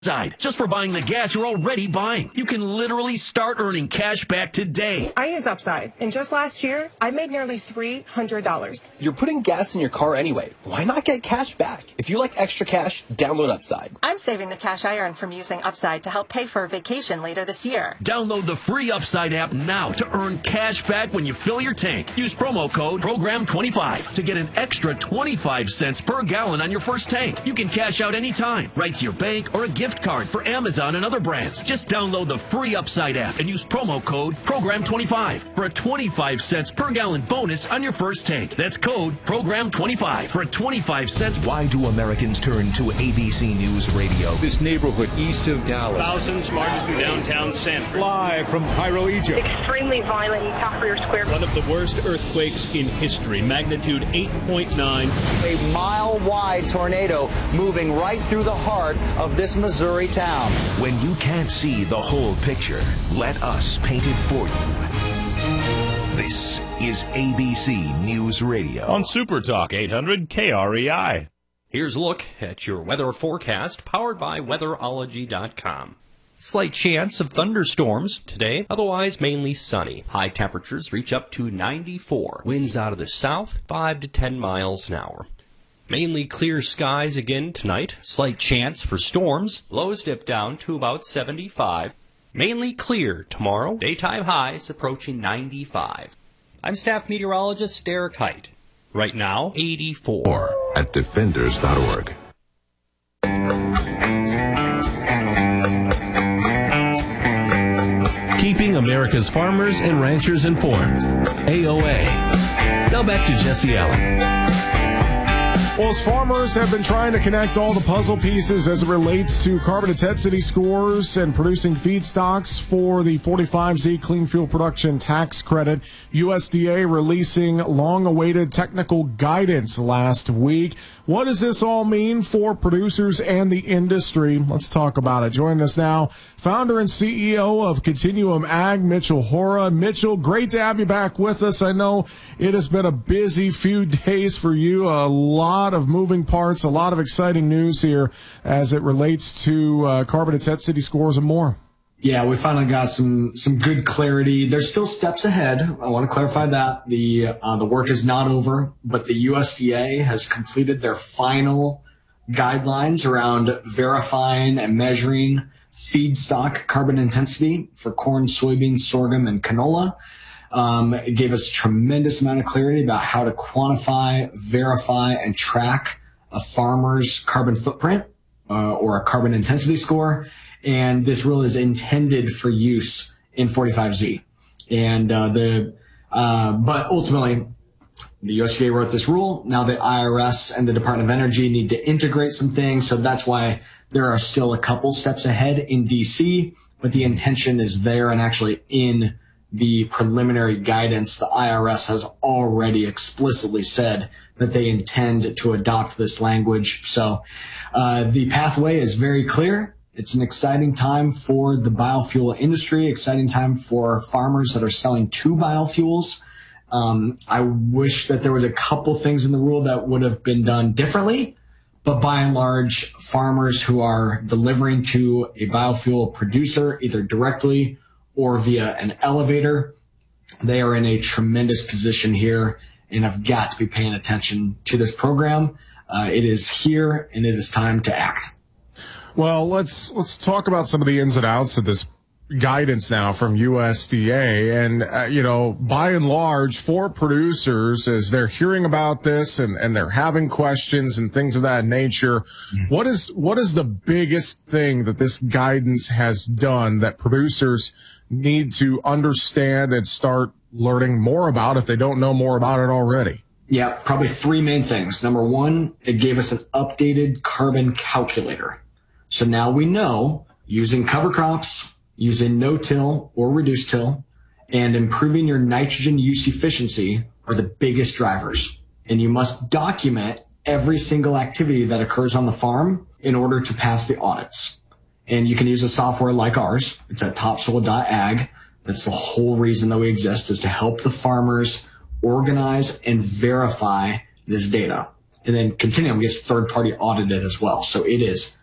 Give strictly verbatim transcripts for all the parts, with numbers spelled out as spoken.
Side, just for buying the gas you're already buying. You can literally start earning cash back today. I use Upside, and just last year, I made nearly three hundred dollars. You're putting gas in your car anyway. Why not get cash back? If you like extra cash, download Upside. I'm saving the cash I earn from using Upside to help pay for a vacation later this year. Download the free Upside app now to earn cash back when you fill your tank. Use promo code program twenty-five to get an extra twenty-five cents per gallon on your first tank. You can cash out anytime, right to your bank or a gift card for Amazon and other brands. Just download the free Upside app and use promo code program twenty-five for a twenty-five cents per gallon bonus on your first tank. That's code program twenty-five for a twenty-five cents. Why do Americans turn to A B C News Radio? This neighborhood east of Dallas. Thousands marched through downtown Sanford. Live from Cairo, Egypt. Extremely violent in Tahrir Square. One of the worst earthquakes in history, magnitude eight point nine. A mile-wide tornado moving right through the heart of this Missouri town. When you can't see the whole picture, let us paint it for you. This is A B C News Radio. On Super Talk eight hundred K R E I. Here's a look at your weather forecast, powered by weatherology dot com. Slight chance of thunderstorms today, otherwise mainly sunny. High temperatures reach up to ninety-four. Winds out of the south, five to ten miles an hour. Mainly clear skies again tonight. Slight chance for storms. Lows dip down to about seventy-five. Mainly clear tomorrow. Daytime highs approaching ninety-five. I'm staff meteorologist Derek Height. Right now, eighty-four. Or at defenders dot org. Keeping America's farmers and ranchers informed. A O A. Now back to Jesse Allen. Well, as farmers have been trying to connect all the puzzle pieces as it relates to carbon intensity scores and producing feedstocks for the forty-five Z Clean Fuel Production Tax Credit, U S D A releasing long-awaited technical guidance last week. What does this all mean for producers and the industry? Let's talk about it. Joining us now, founder and C E O of Continuum Ag, Mitchell Hora. Mitchell, great to have you back with us. I know it has been a busy few days for you, a lot of moving parts, a lot of exciting news here as it relates to uh, carbon intensity scores and more. Yeah, we finally got some some good clarity. There's still steps ahead. I want to clarify that. The uh, the work is not over, but the U S D A has completed their final guidelines around verifying and measuring feedstock carbon intensity for corn, soybean, sorghum, and canola. Um, it gave us a tremendous amount of clarity about how to quantify, verify, and track a farmer's carbon footprint uh, or a carbon intensity score. And this rule is intended for use in forty-five Z. And uh, the uh, but ultimately, the U S D A wrote this rule. Now the I R S and the Department of Energy need to integrate some things. So that's why there are still a couple steps ahead in D C, but the intention is there, and actually in the preliminary guidance, the I R S has already explicitly said that they intend to adopt this language. So uh, the pathway is very clear. It's an exciting time for the biofuel industry, exciting time for farmers that are selling to biofuels. Um, I wish that there was a couple things in the rule that would have been done differently, but by and large, farmers who are delivering to a biofuel producer, either directly or via an elevator, they are in a tremendous position here and have got to be paying attention to this program. Uh, it is here and it is time to act. Well, let's let's talk about some of the ins and outs of this guidance now from U S D A. And, uh, you know, by and large, for producers, as they're hearing about this and, and they're having questions and things of that nature, mm-hmm. what is what is the biggest thing that this guidance has done that producers need to understand and start learning more about if they don't know more about it already? Yeah, probably three main things. Number one, it gave us an updated carbon calculator. So now we know, using cover crops, using no-till or reduced till, and improving your nitrogen use efficiency are the biggest drivers. And you must document every single activity that occurs on the farm in order to pass the audits. And you can use a software like ours. It's at topsoil dot ag. That's the whole reason that we exist, is to help the farmers organize and verify this data. And then Continuum gets third-party audited as well. So it is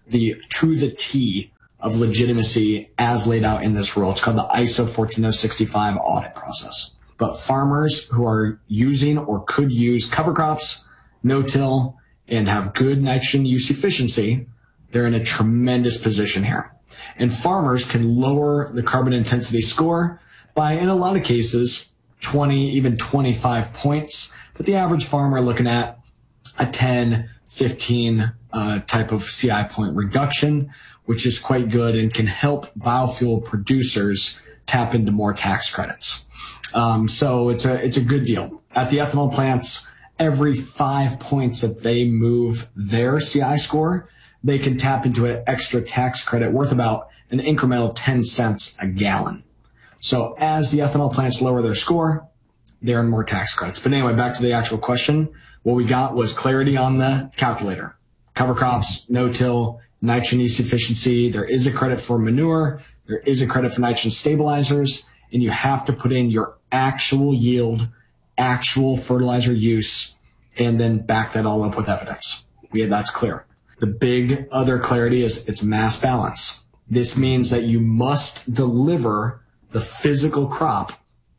the to the T of legitimacy as laid out in this rule. It's called the I S O fourteen oh sixty-five audit process. But farmers who are using or could use cover crops, no-till, and have good nitrogen use efficiency, they're in a tremendous position here. And farmers can lower the carbon intensity score by, in a lot of cases, twenty, even twenty-five points. But the average farmer looking at a ten, fifteen uh, type of C I point reduction, which is quite good and can help biofuel producers tap into more tax credits. Um, so it's a, it's a good deal. At the ethanol plants, every five points that they move their C I score, they can tap into an extra tax credit worth about an incremental ten cents a gallon. So as the ethanol plants lower their score, they earn more tax credits. But anyway, back to the actual question. What we got was clarity on the calculator. Cover crops, no-till, nitrogen use efficiency. There is a credit for manure. There is a credit for nitrogen stabilizers. And you have to put in your actual yield, actual fertilizer use, and then back that all up with evidence. Yeah, that's clear. The big other clarity is it's mass balance. This means that you must deliver the physical crop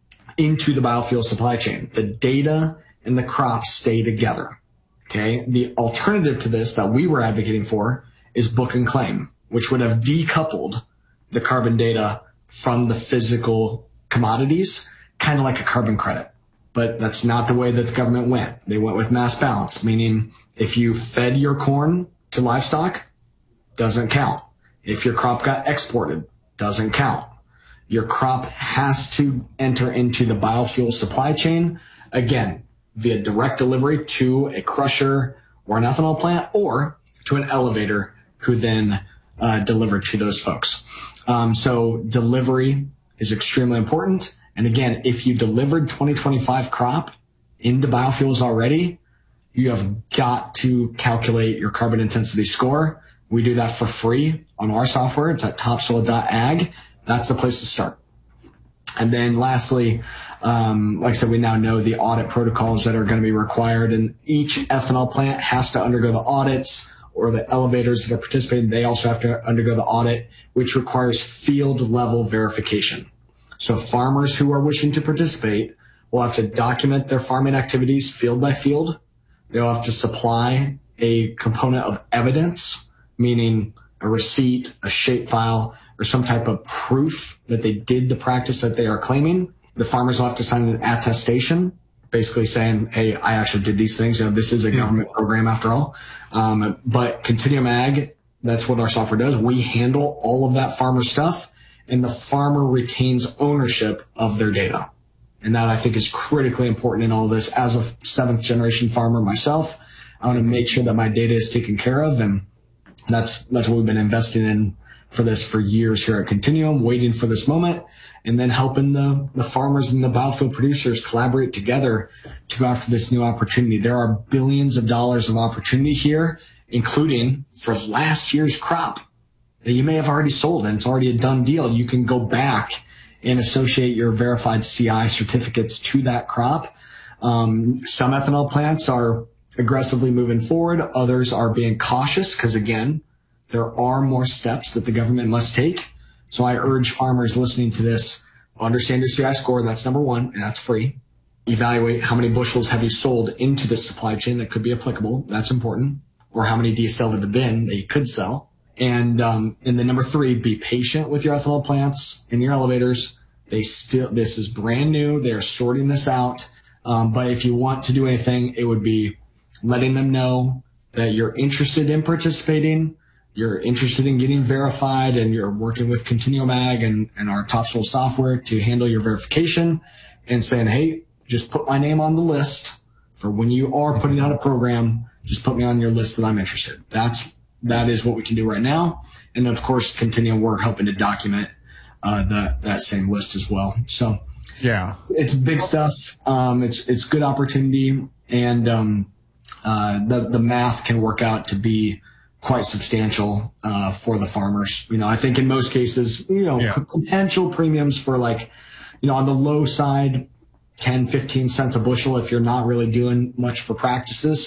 into the biofuel supply chain. The data and the crop stay together. Okay. The alternative to this that we were advocating for is book and claim, which would have decoupled the carbon data from the physical commodities, kind of like a carbon credit. But that's not the way that the government went. They went with mass balance, meaning if you fed your corn to livestock, doesn't count. If your crop got exported, doesn't count. Your crop has to enter into the biofuel supply chain, again, via direct delivery to a crusher or an ethanol plant or to an elevator who then uh, delivered to those folks. Um, so delivery is extremely important. And again, if you delivered twenty twenty-five crop into biofuels already, you have got to calculate your carbon intensity score. We do that for free on our software. It's at topsoil dot ag. That's the place to start. And then lastly, um, like I said, we now know the audit protocols that are going to be required, and each ethanol plant has to undergo the audits, or the elevators that are participating, they also have to undergo the audit, which requires field level verification. So farmers who are wishing to participate will have to document their farming activities field by field. They'll have to supply a component of evidence, meaning a receipt, a shapefile, or some type of proof that they did the practice that they are claiming. The farmers will have to sign an attestation, basically saying, hey, I actually did these things. You know, this is a government program after all. Um, but Continuum Ag, that's what our software does. We handle all of that farmer stuff, and the farmer retains ownership of their data. And that I think is critically important in all this. As a seventh generation farmer myself, I want to make sure that my data is taken care of. And that's, that's what we've been investing in for this for years here at Continuum, waiting for this moment, and then helping the, the farmers and the biofuel producers collaborate together to go after this new opportunity. There are billions of dollars of opportunity here, including for last year's crop that you may have already sold, and it's already a done deal. You can go back and associate your verified C I certificates to that crop. Um, some ethanol plants are aggressively moving forward. Others are being cautious because, again, there are more steps that the government must take. So I urge farmers listening to this, understand your C I score. That's number one, and that's free. Evaluate how many bushels have you sold into the supply chain that could be applicable. That's important. Or how many do you sell to the bin that you could sell? And, um, and then number three, be patient with your ethanol plants and your elevators. They still, this is brand new. They're sorting this out. Um, but if you want to do anything, it would be letting them know that you're interested in participating, you're interested in getting verified, and you're working with Continuum Ag and, and our Topsoil software to handle your verification, and saying, hey, just put my name on the list for when you are putting out a program, just put me on your list that I'm interested. That's, that is what we can do right now. And of course, Continuum, we're helping to document, uh, that, that same list as well. So yeah, it's big stuff. Um, it's, it's good opportunity, and, um, uh, the, the math can work out to be quite substantial, uh, for the farmers. You know, I think in most cases, you know, yeah. potential premiums for, like, you know, on the low side, ten, fifteen cents a bushel if you're not really doing much for practices.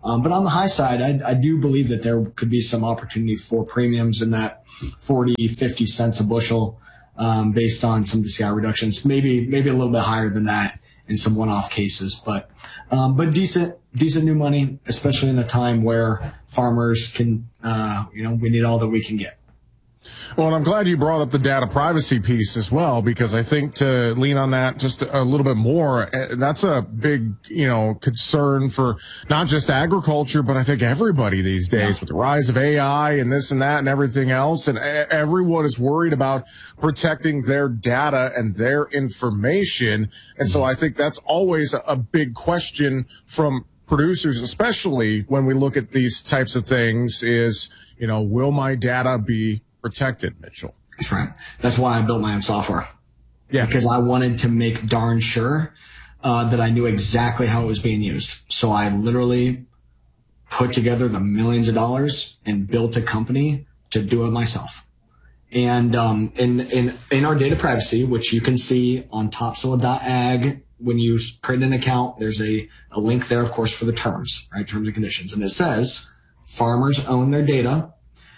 Um, but on the high side, I, I do believe that there could be some opportunity for premiums in that forty, fifty cents a bushel, um, based on some of the C I reductions, maybe, maybe a little bit higher than that in some one-off cases, but, um, but decent, decent new money, especially in a time where farmers can, uh, you know, we need all that we can get. Well, and I'm glad you brought up the data privacy piece as well, because I think to lean on that just a little bit more, that's a big, you know, concern for not just agriculture, but I think everybody these days, yeah, with the rise of A I and this and that and everything else. And everyone is worried about protecting their data and their information. And so I think that's always a big question from producers, especially when we look at these types of things, is, you know, will my data be protected, Mitchell? That's right. That's why I built my own software. Yeah. Because I wanted to make darn sure uh, that I knew exactly how it was being used. So I literally put together the millions of dollars and built a company to do it myself. And um, in, in, in our data privacy, which you can see on topsoil dot ag, when you create an account, there's a, a link there, of course, for the terms, right? Terms and conditions. And it says farmers own their data.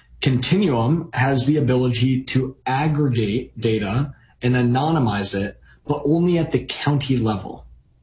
Continuum has the ability to aggregate data and anonymize it, but only at the county level.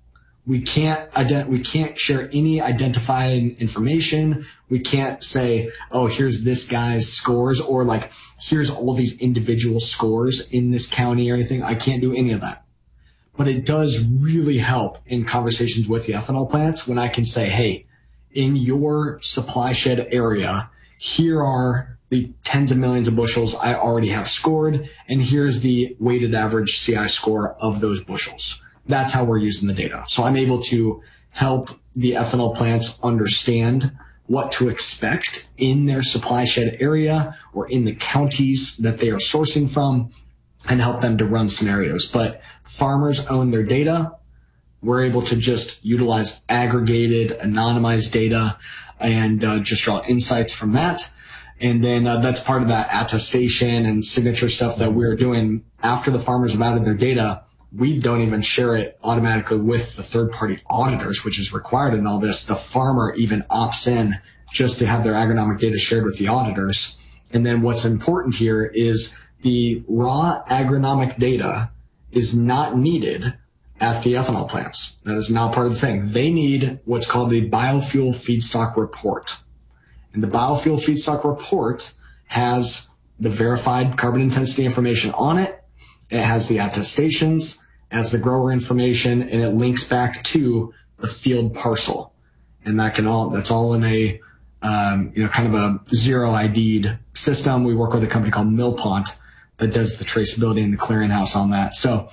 We can't ident- we can't share any identified information. We can't say, oh, here's this guy's scores, or like, here's all these individual scores in this county or anything. I can't do any of that. But it does really help in conversations with the ethanol plants when I can say, hey, in your supply shed area, here are the tens of millions of bushels I already have scored, and here's the weighted average C I score of those bushels. That's how we're using the data. So I'm able to help the ethanol plants understand what to expect in their supply shed area or in the counties that they are sourcing from, and help them to run scenarios. But farmers own their data. We're able to just utilize aggregated, anonymized data and uh, just draw insights from that. And then uh, that's part of that attestation and signature stuff that we're doing after the farmers have added their data. We don't even share it automatically with the third-party auditors, which is required in all this. The farmer even opts in just to have their agronomic data shared with the auditors. And then what's important here is the raw agronomic data is not needed at the ethanol plants. That is not part of the thing. They need what's called the biofuel feedstock report. And the biofuel feedstock report has the verified carbon intensity information on it. It has the attestations, it has the grower information, and it links back to the field parcel. And that can all, that's all in a, um, you know, kind of a zero I D'd system. We work with a company called Millpont that does the traceability and the clearinghouse on that. So,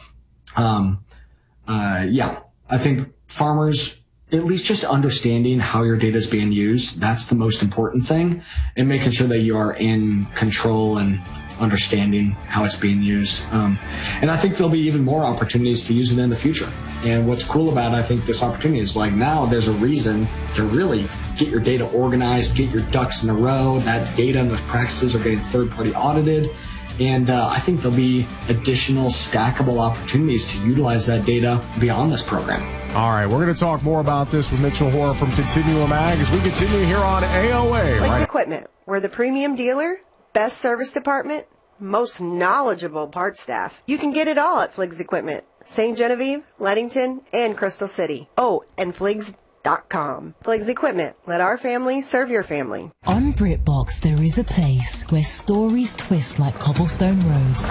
um, uh, yeah, I think farmers, at least just understanding how your data is being used, that's the most important thing, and making sure that you are in control and understanding how it's being used. Um, and I think there'll be even more opportunities to use it in the future. And what's cool about, I think, this opportunity is like now there's a reason to really get your data organized, get your ducks in a row. That data and those practices are getting third-party audited. And uh, I think there'll be additional stackable opportunities to utilize that data beyond this program. All right, we're going to talk more about this with Mitchell Hoare from Continuum Ag as we continue here on A O A. Flex right? Equipment, we're the premium dealer, best service department, most knowledgeable part staff. You can get it all at Fliggs Equipment, Saint Genevieve, Leadington, and Crystal City. Oh, and Fliggs dot com. Fliggs Equipment, let our family serve your family. On BritBox, there is a place where stories twist like cobblestone roads,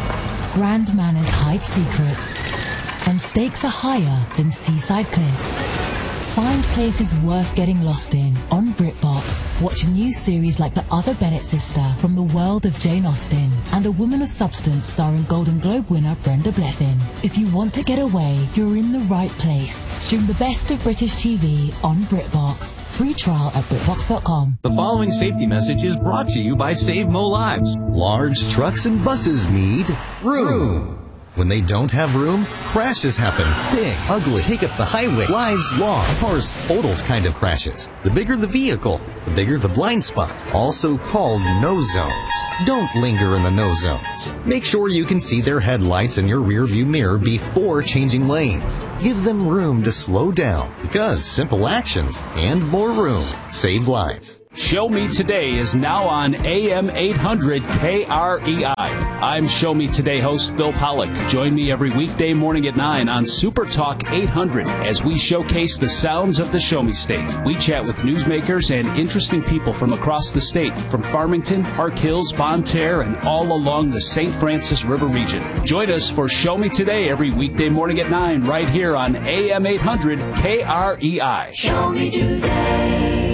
grand manners hide secrets, and stakes are higher than seaside cliffs. Find places worth getting lost in on BritBox. Watch a new series like The Other Bennett Sister from the world of Jane Austen and A Woman of Substance starring Golden Globe winner Brenda Blethyn. If you want to get away, you're in the right place. Stream the best of British T V on BritBox. Free trial at BritBox dot com. The following safety message is brought to you by Save Mo Lives. Large trucks and buses need room. When they don't have room, crashes happen. Big, ugly, take up the highway, lives lost, cars totaled kind of crashes. The bigger the vehicle, the bigger the blind spot, also called no zones. Don't linger in the no zones. Make sure you can see their headlights in your rearview mirror before changing lanes. Give them room to slow down, because simple actions and more room save lives. Show Me Today is now on A M eight hundred K R E I. I'm Show Me Today host Bill Pollock. Join me every weekday morning at nine on Super Talk eight hundred as we showcase the sounds of the Show Me State. We chat with newsmakers and interesting people from across the state, from Farmington, Park Hills, Bonne Terre, and all along the Saint Francis River region. Join us for Show Me Today every weekday morning at nine right here on A M eight hundred K R E I. Show Me Today.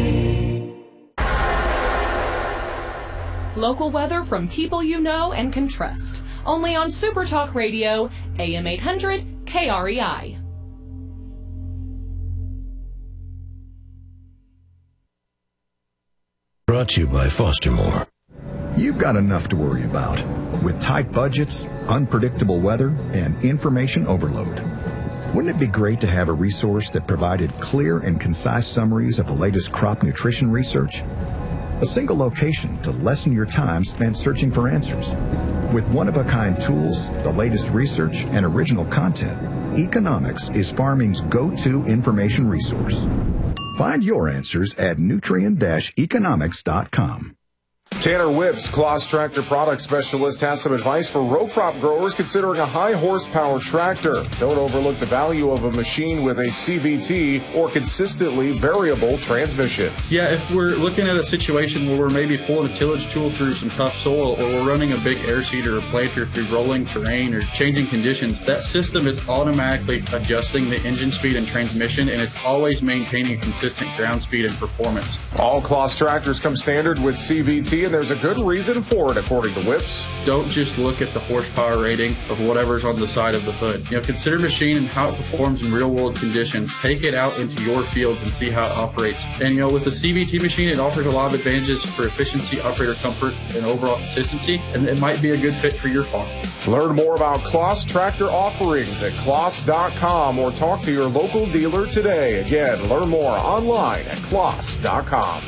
Local weather from people you know and can trust. Only on Super Talk Radio, A M eight hundred K R E I. Brought to you by Foster Moore. You've got enough to worry about with tight budgets, unpredictable weather, and information overload. Wouldn't it be great to have a resource that provided clear and concise summaries of the latest crop nutrition research? A single location to lessen your time spent searching for answers. With one-of-a-kind tools, the latest research, and original content, Economics is farming's go-to information resource. Find your answers at nutrient dash economics dot com. Tanner Whips, Claas Tractor Product Specialist, has some advice for row crop growers considering a high horsepower tractor. Don't overlook the value of a machine with a C V T or consistently variable transmission. Yeah, if we're looking at a situation where we're maybe pulling a tillage tool through some tough soil, or we're running a big air seeder or planter through rolling terrain or changing conditions, that system is automatically adjusting the engine speed and transmission, and it's always maintaining a consistent ground speed and performance. All Claas tractors come standard with C V T, and there's a good reason for it, according to Whips. Don't just look at the horsepower rating of whatever's on the side of the hood. You know, consider machine and how it performs in real-world conditions. Take it out into your fields and see how it operates. And, you know, with the C V T machine, it offers a lot of advantages for efficiency, operator comfort, and overall consistency, and it might be a good fit for your farm. Learn more about Claas tractor offerings at claas dot com or talk to your local dealer today. Again, learn more online at claas dot com.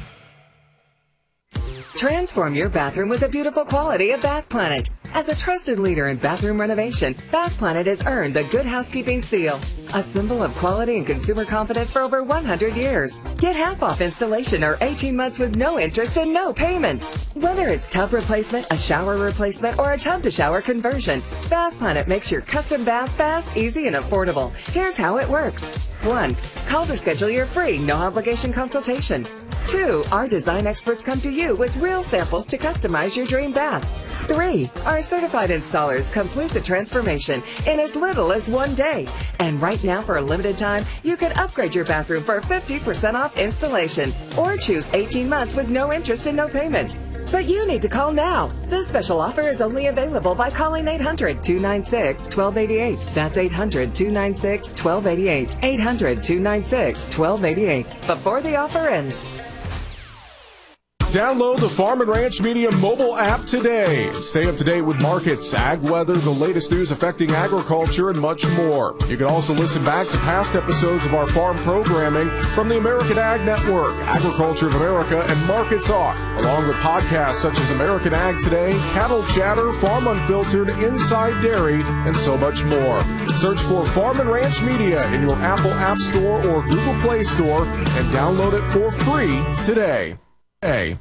Transform your bathroom with the beautiful quality of Bath Planet. As a trusted leader in bathroom renovation, Bath Planet has earned the Good Housekeeping Seal, a symbol of quality and consumer confidence for over one hundred years. Get half off installation or eighteen months with no interest and no payments. Whether it's tub replacement, a shower replacement, or a tub-to-shower conversion, Bath Planet makes your custom bath fast, easy, and affordable. Here's how it works. One, call to schedule your free, no-obligation consultation. Two, our design experts come to you with real samples to customize your dream bath. Three, our certified installers complete the transformation in as little as one day. And right now, for a limited time, you can upgrade your bathroom for fifty percent off installation or choose eighteen months with no interest and no payments. But you need to call now. This special offer is only available by calling eight hundred, two nine six, one two eight eight. That's eight hundred, two nine six, one two eight eight. eight hundred, two nine six, one two eight eight. Before the offer ends. Download the Farm and Ranch Media mobile app today. Stay up to date with markets, ag weather, the latest news affecting agriculture, and much more. You can also listen back to past episodes of our farm programming from the American Ag Network, Agriculture of America, and Market Talk, along with podcasts such as American Ag Today, Cattle Chatter, Farm Unfiltered, Inside Dairy, and so much more. Search for Farm and Ranch Media in your Apple App Store or Google Play Store and download it for free today. Hey.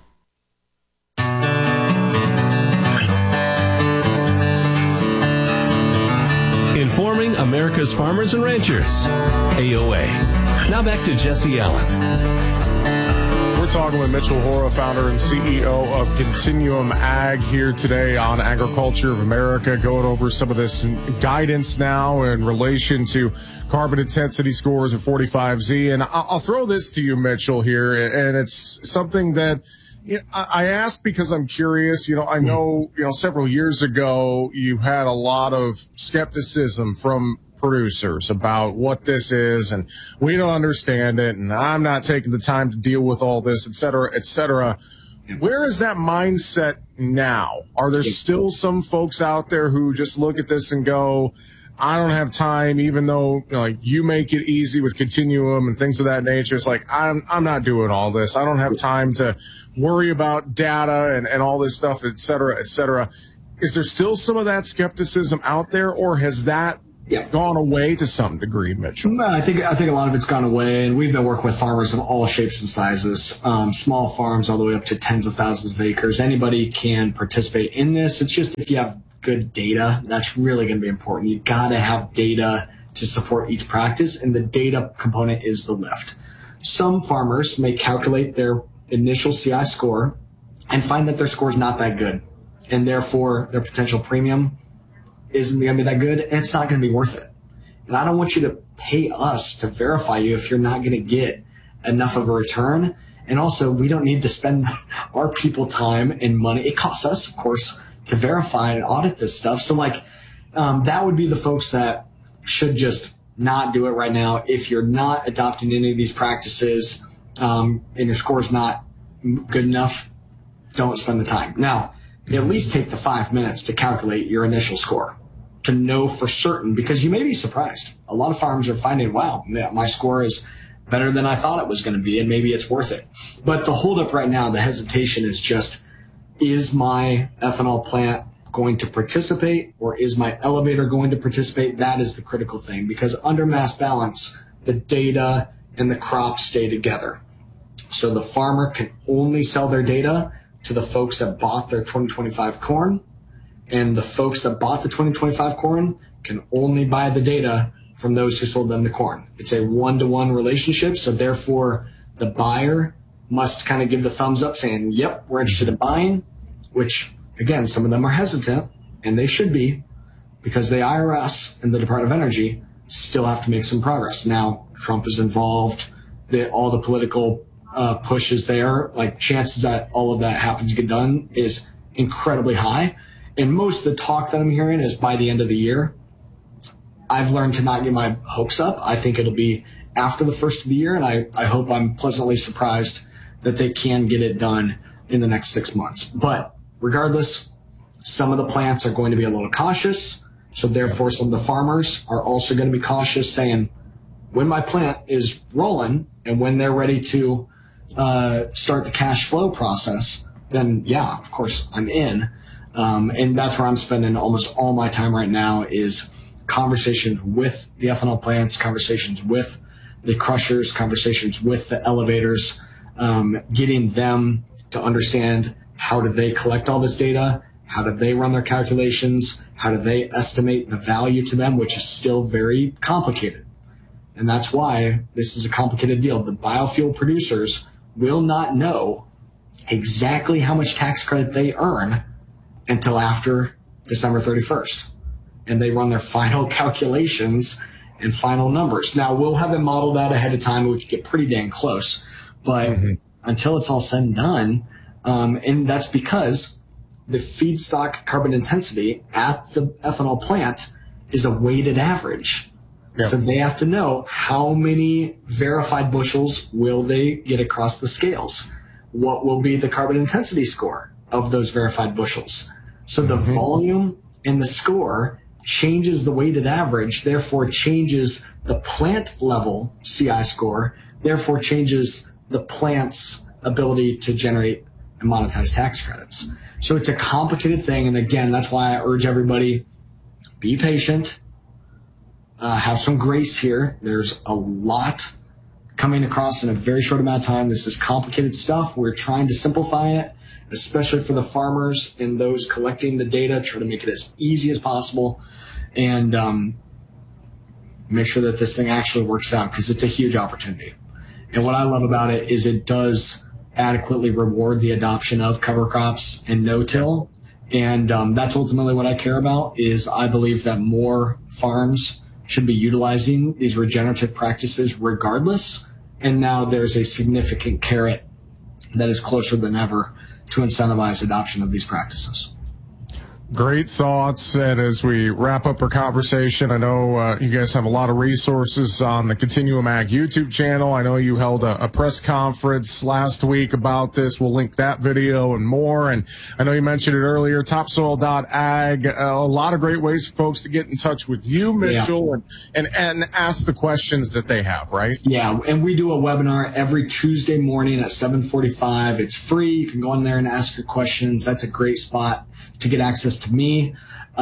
Informing America's farmers and ranchers. A O A. Now back to Jesse Allen. We're talking with Mitchell Hora, founder and C E O of Continuum Ag, here today on Agriculture of America, going over some of this guidance now in relation to carbon intensity scores of forty-five Z. And I'll throw this to you, Mitchell, here, and it's something that you know, I ask because I'm curious. You know, I know, you know, several years ago you had a lot of skepticism from producers about what this is, and we don't understand it, and I'm not taking the time to deal with all this, et cetera, et cetera. Where is that mindset now? Are there still some folks out there who just look at this and go, I don't have time, even though, you know, like, you make it easy with Continuum and things of that nature. It's like, I'm I'm not doing all this. I don't have time to worry about data and, and all this stuff, et cetera, et cetera. Is there still some of that skepticism out there, or has that yeah. gone away to some degree, Mitchell? No, I think I think a lot of it's gone away, and we've been working with farmers of all shapes and sizes, um, small farms all the way up to tens of thousands of acres. Anybody can participate in this. It's just if you have good data, that's really going to be important. You got to have data to support each practice, and the data component is the lift. Some farmers may calculate their initial C I score and find that their score is not that good, and therefore their potential premium isn't going to be that good, and it's not going to be worth it. And I don't want you to pay us to verify you if you're not going to get enough of a return. And also, we don't need to spend our people time and money. It costs us, of course, to verify and audit this stuff. So like, um, that would be the folks that should just not do it right now. If you're not adopting any of these practices, um, and your score is not good enough, don't spend the time. Now, at least take the five minutes to calculate your initial score to know for certain, because you may be surprised. A lot of farms are finding, wow, my score is better than I thought it was going to be, and maybe it's worth it. But the holdup right now, the hesitation is just, is my ethanol plant going to participate, or is my elevator going to participate? That is the critical thing, because under mass balance, the data and the crops stay together. So the farmer can only sell their data to the folks that bought their twenty twenty-five corn, and the folks that bought the twenty twenty-five corn can only buy the data from those who sold them the corn. It's a one-to-one relationship, so therefore the buyer must kind of give the thumbs up saying, yep, we're interested in buying, which, again, some of them are hesitant, and they should be, because the I R S and the Department of Energy still have to make some progress. Now, Trump is involved, the, all the political uh, push is there. Like, chances that all of that happens to get done is incredibly high. And most of the talk that I'm hearing is by the end of the year. I've learned to not get my hopes up. I think it'll be after the first of the year, and I, I hope I'm pleasantly surprised that they can get it done in the next six months. But regardless, some of the plants are going to be a little cautious. So therefore, some of the farmers are also going to be cautious, saying, when my plant is rolling and when they're ready to uh, start the cash flow process, then yeah, of course, I'm in. Um, and that's where I'm spending almost all my time right now, is conversations with the ethanol plants, conversations with the crushers, conversations with the elevators, um, getting them to understand how do they collect all this data, how do they run their calculations, how do they estimate the value to them, which is still very complicated. And that's why this is a complicated deal. The biofuel producers will not know exactly how much tax credit they earn until after December thirty-first. And they run their final calculations and final numbers. Now, we'll have it modeled out ahead of time, which get pretty dang close. But mm-hmm. until it's all said and done, um, and that's because the feedstock carbon intensity at the ethanol plant is a weighted average. Yeah. So they have to know how many verified bushels will they get across the scales. What will be the carbon intensity score of those verified bushels? So the mm-hmm. volume and the score changes the weighted average, therefore changes the plant level C I score, therefore changes the plant's ability to generate and monetize tax credits. So it's a complicated thing. And again, that's why I urge everybody, be patient, uh, have some grace here. There's a lot coming across in a very short amount of time. This is complicated stuff. We're trying to simplify it, especially for the farmers and those collecting the data, try to make it as easy as possible, and um, make sure that this thing actually works out, because it's a huge opportunity. And what I love about it is it does adequately reward the adoption of cover crops and no-till. And um, that's ultimately what I care about, is I believe that more farms should be utilizing these regenerative practices regardless. And now there's a significant carrot that is closer than ever to incentivize adoption of these practices. Great thoughts. And as we wrap up our conversation, I know uh, you guys have a lot of resources on the Continuum Ag YouTube channel. I know you held a, a press conference last week about this. We'll link that video and more. And I know you mentioned it earlier, topsoil dot ag. Uh, a lot of great ways for folks to get in touch with you, Mitchell, yeah. and, and, and ask the questions that they have, right? Yeah, and we do a webinar every Tuesday morning at seven forty-five. It's free. You can go on there and ask your questions. That's a great spot to get access to me,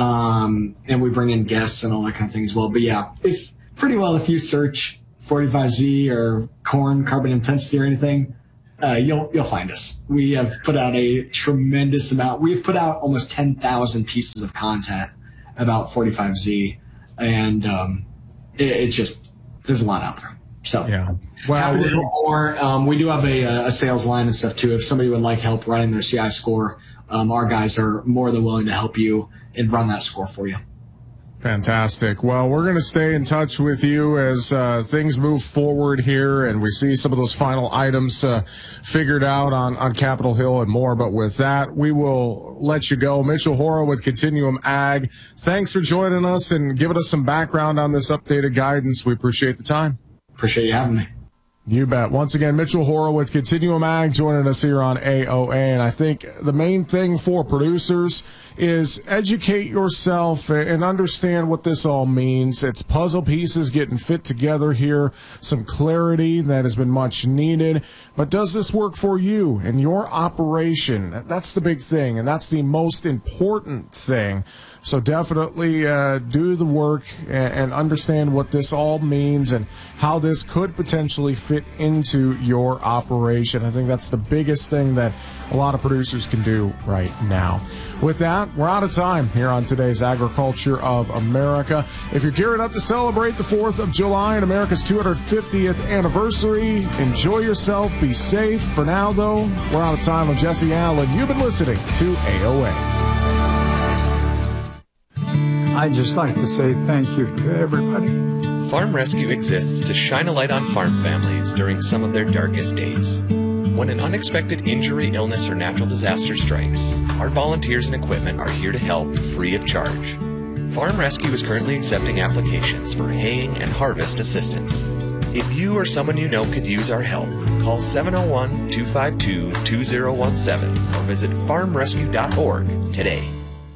um, and we bring in guests and all that kind of thing as well. But yeah, if pretty well if you search forty-five Z or corn carbon intensity or anything, uh, you'll you'll find us. We have put out a tremendous amount. We've put out almost ten thousand pieces of content about forty-five Z, and um, it, it's just there's a lot out there. So yeah, well, happy to do more. Um, we do have a, a sales line and stuff too. If somebody would like help running their C I score, Um, our guys are more than willing to help you and run that score for you. Fantastic. Well, we're going to stay in touch with you as uh, things move forward here and we see some of those final items uh, figured out on, on Capitol Hill and more. But with that, we will let you go. Mitchell Hora with Continuum Ag. Thanks for joining us and giving us some background on this updated guidance. We appreciate the time. Appreciate you having me. You bet. Once again, Mitchell Hora with Continuum Ag joining us here on A O A. And I think the main thing for producers is educate yourself and understand what this all means. It's puzzle pieces getting fit together here, some clarity that has been much needed. But does this work for you and your operation? That's the big thing, and that's the most important thing. So definitely uh, do the work and, and understand what this all means and how this could potentially fit into your operation. I think that's the biggest thing that a lot of producers can do right now. With that, we're out of time here on today's Agriculture of America. If you're gearing up to celebrate the fourth of July and America's two hundred fiftieth anniversary, enjoy yourself, be safe. For now, though, we're out of time. I'm Jesse Allen. You've been listening to A O A. I'd just like to say thank you to everybody. Farm Rescue exists to shine a light on farm families during some of their darkest days. When an unexpected injury, illness, or natural disaster strikes, our volunteers and equipment are here to help free of charge. Farm Rescue is currently accepting applications for haying and harvest assistance. If you or someone you know could use our help, call seven oh one, two five two, two oh one seven or visit farm rescue dot org today.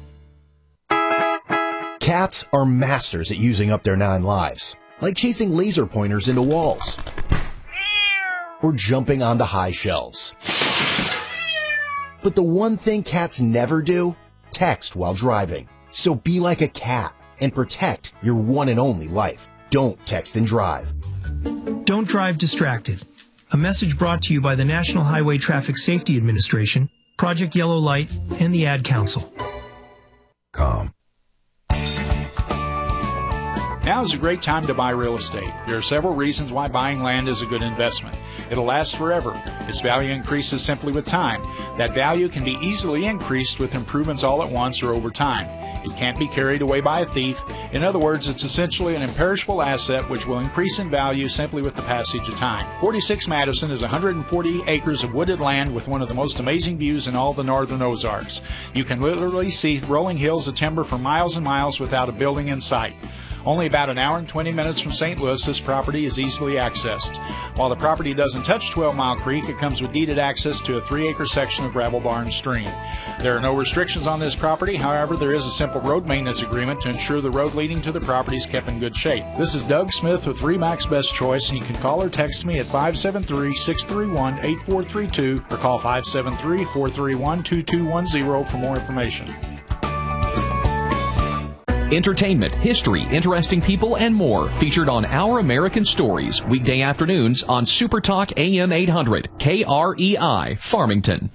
Cats are masters at using up their nine lives, like chasing laser pointers into walls or jumping onto high shelves. But the one thing cats never do, text while driving. So be like a cat and protect your one and only life. Don't text and drive. Don't drive distracted. A message brought to you by the National Highway Traffic Safety Administration, Project Yellow Light, and the Ad Council. Calm. Now is a great time to buy real estate. There are several reasons why buying land is a good investment. It'll last forever. Its value increases simply with time. That value can be easily increased with improvements all at once or over time. It can't be carried away by a thief. In other words, it's essentially an imperishable asset which will increase in value simply with the passage of time. forty-six Madison is one hundred forty acres of wooded land with one of the most amazing views in all the northern Ozarks. You can literally see rolling hills of timber for miles and miles without a building in sight. Only about an hour and twenty minutes from Saint Louis, this property is easily accessed. While the property doesn't touch twelve Mile Creek, it comes with deeded access to a three-acre section of Gravel Barn Stream. There are no restrictions on this property. However, there is a simple road maintenance agreement to ensure the road leading to the property is kept in good shape. This is Doug Smith with Remax Best Choice, and you can call or text me at five seven three, six three one, eight four three two or call five seven three, four three one, two two one zero for more information. Entertainment, history, interesting people, and more featured on Our American Stories, weekday afternoons on Super Talk A M eight hundred, K R E I, Farmington.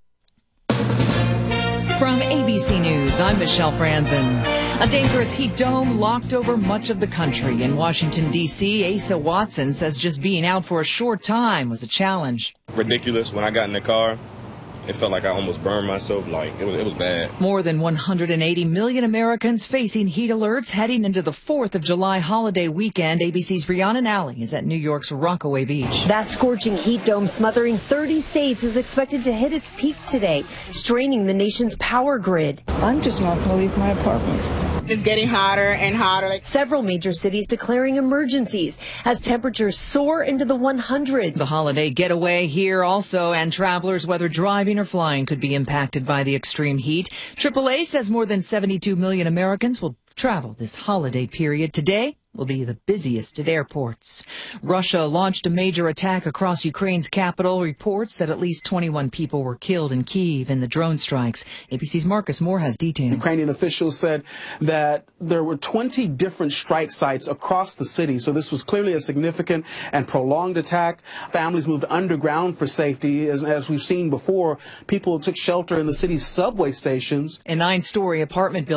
From A B C News, I'm Michelle Franzen. A dangerous heat dome locked over much of the country. In Washington, D C, Asa Watson says just being out for a short time was a challenge. Ridiculous. When I got in the car, It felt like I almost burned myself. Like, it was, it was bad. More than one hundred eighty million Americans facing heat alerts heading into the fourth of July holiday weekend. A B C's Rhiannon Alley is at New York's Rockaway Beach. That scorching heat dome smothering thirty states is expected to hit its peak today, straining the nation's power grid. I'm just not going to leave my apartment. It's getting hotter and hotter. Several major cities declaring emergencies as temperatures soar into the hundreds. The holiday getaway here also, and travelers, whether driving or flying, could be impacted by the extreme heat. triple A says more than seventy-two million Americans will travel this holiday period. Today will be the busiest at airports. Russia launched a major attack across Ukraine's capital. Reports that at least twenty-one people were killed in Kyiv in the drone strikes. A B C's Marcus Moore has details. Ukrainian officials said that there were twenty different strike sites across the city, so this was clearly a significant and prolonged attack. Families moved underground for safety. As, as we've seen before, people took shelter in the city's subway stations. A nine-story apartment building